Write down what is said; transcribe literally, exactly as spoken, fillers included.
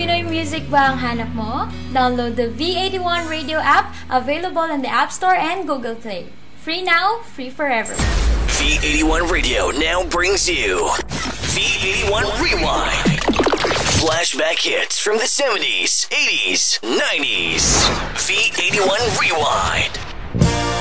Pinoy music ba ang hanap mo? Download the V eighty-one Radio app, available in the App Store and Google Play. Free now, free forever. V eighty-one Radio now brings you V eighty-one Rewind. Flashback hits from the seventies, eighties, nineties. V eighty-one Rewind.